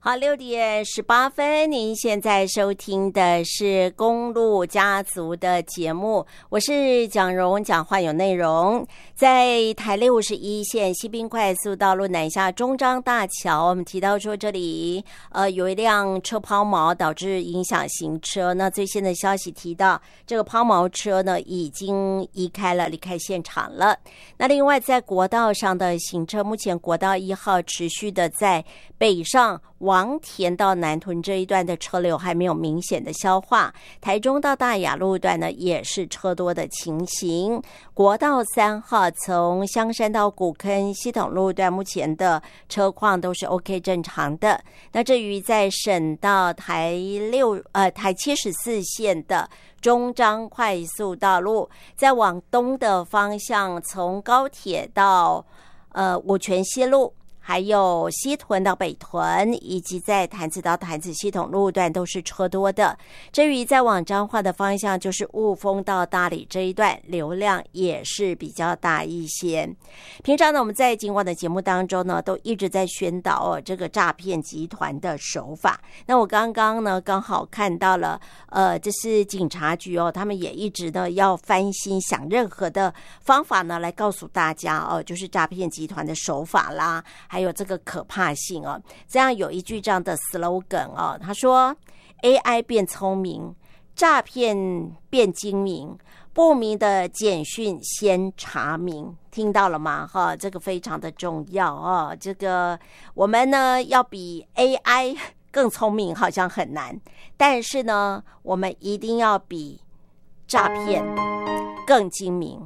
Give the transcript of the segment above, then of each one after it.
好，6:18，您现在收听的是公路家族的节目，我是蒋蓉，讲话有内容。在台651线西滨快速道路南下中彰大桥，我们提到说这里有一辆车抛锚，导致影响行车。那最新的消息提到，这个抛锚车呢已经离开现场了。那另外在国道上的行车，目前国道1号持续的在北上王田到南屯这一段的车流还没有明显的消化，台中到大雅路段呢也是车多的情形。国道3号从香山到古坑系统路段目前的车况都是 OK 正常的。那至于在省道台74线的中彰快速道路，在往东的方向，从高铁到五权西路，还有西屯到北屯，以及在潭子到潭子系统路段都是车多的。至于在往彰化的方向，就是雾峰到大里这一段流量也是比较大一些。平常呢，我们在今晚的节目当中呢，都一直在宣导这个诈骗集团的手法。那我刚刚呢刚好看到了，这是警察局他们也一直呢要翻新，想任何的方法呢来告诉大家就是诈骗集团的手法啦，还有这个可怕性这样有一句这样的 slogan 他说 AI 变聪明，诈骗变精明，不明的简讯先查明。听到了吗？这个非常的重要这个我们呢要比 AI 更聪明好像很难，但是呢我们一定要比诈骗更精明。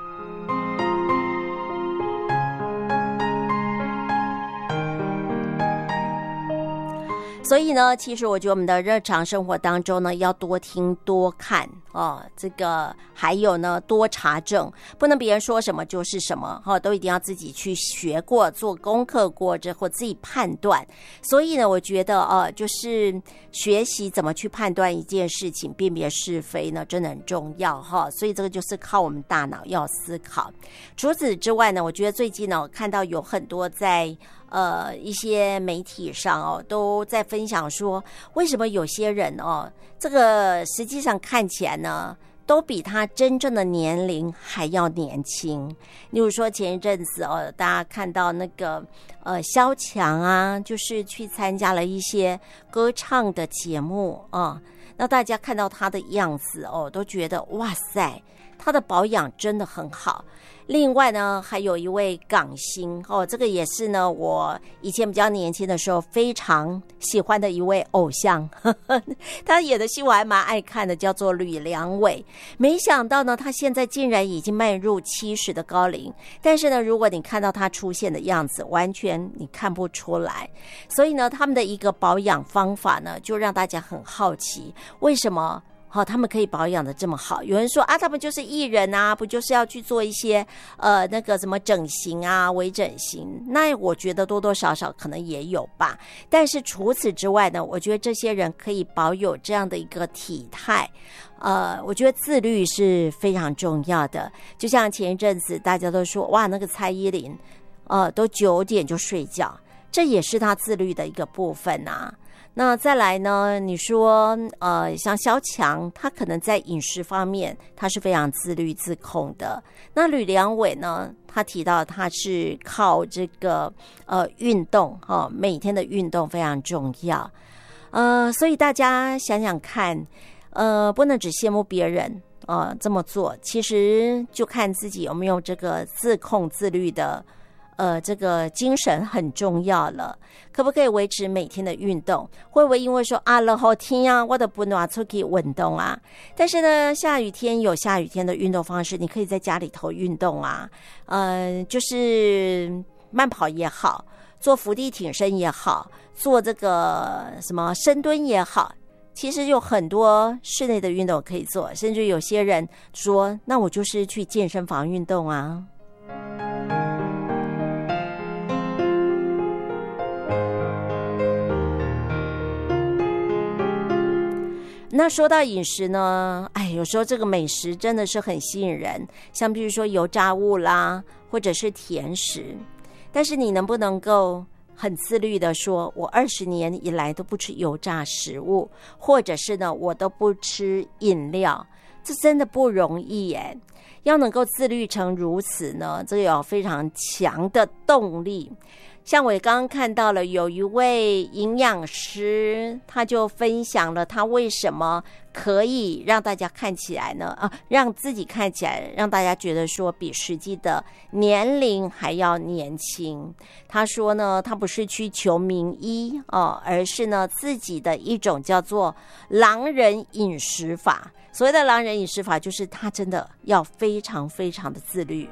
所以呢，其实我觉得我们的日常生活当中呢，要多听多看这个还有呢，多查证，不能别人说什么就是什么都一定要自己去学过、做功课过之后自己判断。所以呢，我觉得就是学习怎么去判断一件事情、辨别是非呢，真的很重要所以这个就是靠我们大脑要思考。除此之外呢，我觉得最近呢，我看到有很多在一些媒体上都在分享说，为什么有些人这个实际上看起来呢，都比他真正的年龄还要年轻。例如说前一阵子大家看到那个萧蔷啊，就是去参加了一些歌唱的节目那大家看到他的样子都觉得哇塞，他的保养真的很好。另外呢，还有一位港星这个也是呢我以前比较年轻的时候非常喜欢的一位偶像他演的戏我还蛮爱看的，叫做吕良伟。没想到呢，他现在竟然已经迈入70的高龄，但是呢，如果你看到他出现的样子，完全你看不出来。所以呢，他们的一个保养方法呢，就让大家很好奇，为什么他们可以保养的这么好？有人说他们就是艺人啊，不就是要去做一些那个什么整形啊、微整形？那我觉得多多少少可能也有吧。但是除此之外呢，我觉得这些人可以保有这样的一个体态，我觉得自律是非常重要的。就像前一阵子大家都说，哇，那个蔡依林都9点就睡觉，这也是她自律的一个部分啊。那再来呢，你说像萧蔷，他可能在饮食方面他是非常自律自控的。那吕良伟呢，他提到他是靠这个运动每天的运动非常重要。所以大家想想看，不能只羡慕别人这么做，其实就看自己有没有这个自控自律的这个精神很重要了。可不可以维持每天的运动？会不会因为说落雨天啊，我都不能出去运动啊？但是呢，下雨天有下雨天的运动方式，你可以在家里头运动啊，就是慢跑也好，做伏地挺身也好，做这个什么深蹲也好，其实有很多室内的运动可以做。甚至有些人说，那我就是去健身房运动啊。那说到饮食呢，有时候这个美食真的是很吸引人，像比如说油炸物啦，或者是甜食，但是你能不能够很自律的说，我20年以来都不吃油炸食物，或者是呢，我都不吃饮料，这真的不容易耶。要能够自律成如此呢，这个有非常强的动力。像我刚刚看到了有一位营养师，他就分享了他为什么可以让大家看起来呢，让自己看起来让大家觉得说比实际的年龄还要年轻。他说呢，他不是去求名医而是呢自己的一种叫做狼人饮食法。所谓的狼人饮食法，就是他真的要非常非常的自律。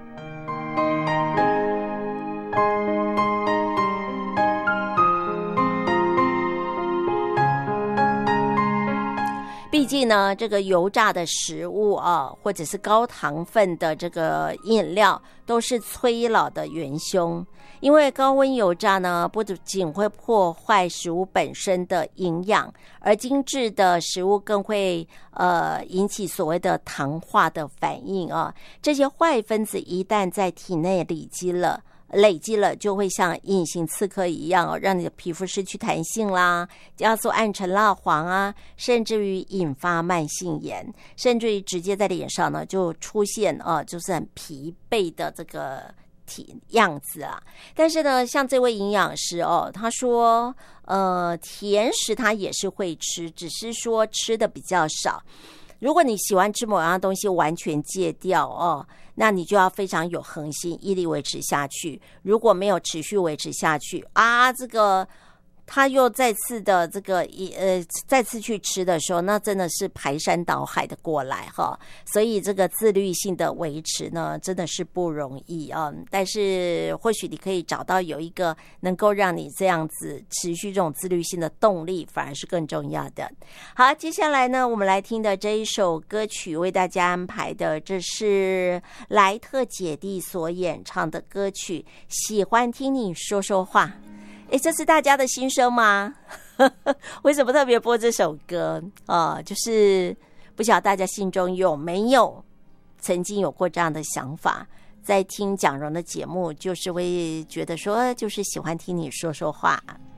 毕竟呢，这个油炸的食物或者是高糖分的这个饮料，都是催老的元凶。因为高温油炸呢，不仅会破坏食物本身的营养，而精致的食物更会引起所谓的糖化的反应这些坏分子一旦在体内累积了就会像隐形刺客一样让你的皮肤失去弹性啦，加速暗沉蜡黄甚至于引发慢性炎，甚至于直接在脸上呢就出现就是很疲惫的这个样子但是呢，像这位营养师他说甜食他也是会吃，只是说吃的比较少。如果你喜欢吃某样东西完全戒掉那你就要非常有恒心，毅力维持下去。如果没有持续维持下去这个他又再次的这个再次去吃的时候，那真的是排山倒海的过来所以这个自律性的维持呢，真的是不容易但是或许你可以找到有一个能够让你这样子持续这种自律性的动力，反而是更重要的。好，接下来呢，我们来听的这一首歌曲为大家安排的，这是莱特姐弟所演唱的歌曲《喜欢听你说说话》。这是大家的心声吗？为什么特别播这首歌就是不晓得大家心中有没有曾经有过这样的想法，在听蒋蓉的节目，就是会觉得说就是喜欢听你说说话。